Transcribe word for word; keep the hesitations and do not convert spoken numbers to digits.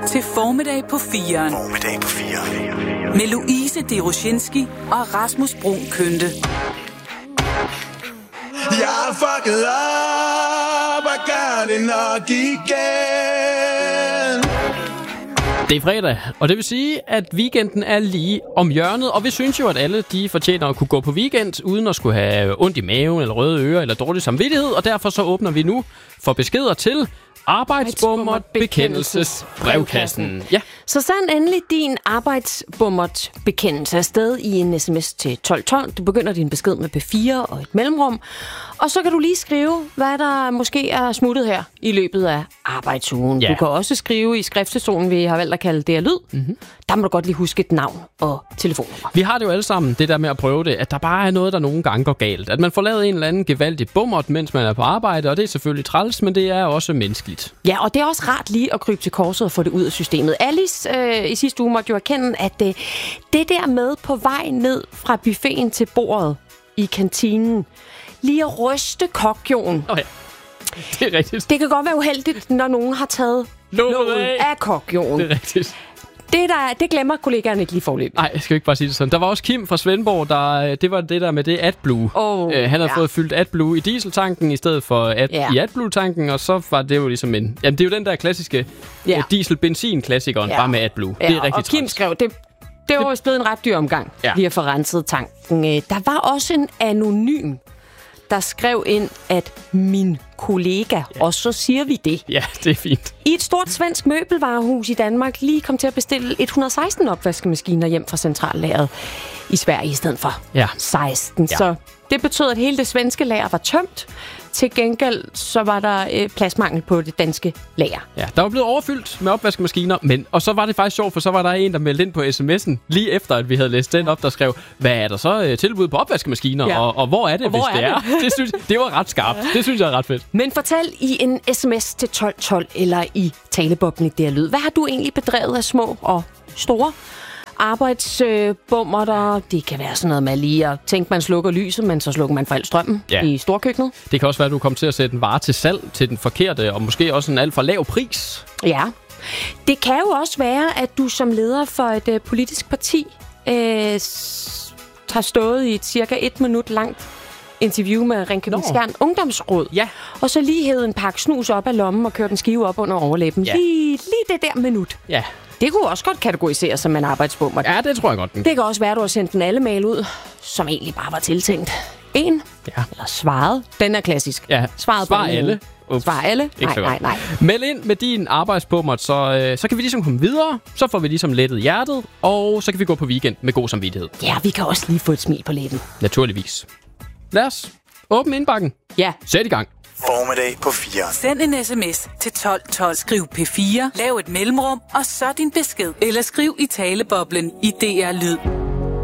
til Formiddag på firen. Formiddag på firen. Med Louise Deroshinski og Rasmus Brun Kønte. Jeg er fucket op og gør det nok igen. Det er fredag, og det vil sige, at weekenden er lige om hjørnet, og vi synes jo, at alle de fortjener at kunne gå på weekend, uden at skulle have ondt i maven, eller røde ører, eller dårlig samvittighed, og derfor så åbner vi nu for beskeder til Arbejdsbummert bekendelsesbrevkassen. Ja. Så send endelig din arbejdsbummert bekendelse afsted i en sms til tolv tolv. Du begynder din besked med P fire og et mellemrum. Og så kan du lige skrive, hvad der måske er smuttet her i løbet af arbejdsugen. Ja. Du kan også skrive i skriftstolen, vi har valgt at kalde det her lyd. Mm-hmm. Der må du godt lige huske et navn og telefonnummer. Vi har det jo alle sammen, det der med at prøve det, at der bare er noget, der nogle gange går galt. At man får lavet en eller anden gevaldig bummert, mens man er på arbejde, og det er selvfølgelig træls, men det er også menneskeligt. Ja, og det er også rart lige at krybe til korset og få det ud af systemet. Alice øh, i sidste uge måtte jo erkende, at øh, det der med på vej ned fra buffeten til bordet i kantinen, lige at ryste kokjoen. Okay. Det er rigtigt. Det kan godt være uheldigt, når nogen har taget låget af, af kokjoen. Det er rigtigt. Det, der, det glemmer kollegaerne ikke lige forløbet. Nej, jeg skal ikke bare sige det sådan. Der var også Kim fra Svendborg, der, det var det der med det AdBlue. Oh, øh, han havde ja. fået fyldt AdBlue i dieseltanken i stedet for ad, ja. i AdBlue-tanken, og så var det jo ligesom en... Jamen, det er jo den der klassiske ja. øh, diesel-benzin-klassikeren, ja. bare med AdBlue. Ja, det er rigtig og Kim træls. skrev, det, det var vist blevet en ret dyr omgang, ja. lige at få renset tanken. Der var også en anonym, der skrev ind, at min kollega, ja. og så siger vi det. Ja, det er fint. I et stort svensk møbelvarehus i Danmark lige kom til at bestille et hundrede og seksten opvaskemaskiner hjem fra centrallageret i Sverige i stedet for ja. seksten. Ja. Så det betød, at hele det svenske lager var tømt. Til gengæld så var der øh, pladsmangel på det danske lager. Ja, der var blevet overfyldt med opvaskemaskiner, men og så var det faktisk sjovt, for så var der en, der meldte ind på sms'en, lige efter, at vi havde læst den op, der skrev, hvad er der så øh, tilbud på opvaskemaskiner, ja. og, og hvor er det, og hvis er det er? Det? Det, synes, det var ret skarpt. Det synes jeg er ret fedt. Men fortæl i en sms til tolv tolv eller i taleboblen i der lyd. Hvad har du egentlig bedrevet af små og store arbejdsbummerter? Øh, det kan være sådan noget med lige at tænke, man slukker lyset, men så slukker man for al strømmen ja. i storkøkkenet. Det kan også være, at du kommer til at sætte en vare til salg til den forkerte, og måske også en alt for lav pris. Ja. Det kan jo også være, at du som leder for et øh, politisk parti øh, s- har stået i et cirka et minut langt interview med Ringkøbing Skjern Ungdomsråd. Ja. Og så lige hævet en pakke snus op af lommen og kørt en skive op under overlæben. Ja. Lige, lige det der minut. Ja. Det kunne også godt kategoriseres som en arbejdsbummer. Ja, det tror jeg godt. Det kan også være, at du har sendt en alle mail ud, som egentlig bare var tiltænkt en. Ja. Eller svaret. Den er klassisk. Ja. Svaret Svar på alle. Ups. Svar alle? Ikke Nej, nej, nej. Meld ind med din arbejdsbummert, så, øh, så kan vi ligesom komme videre. Så får vi ligesom lettet hjertet, og så kan vi gå på weekend med god samvittighed. Ja, vi kan også lige få et smil på læben. Naturligvis. Lad os åbne indbakken. Ja. Sæt i gang. Formiddag på firen. Send en sms til tolv tolv. Skriv P fire, lav et mellemrum, og så din besked. Eller skriv i taleboblen i D R Lyd.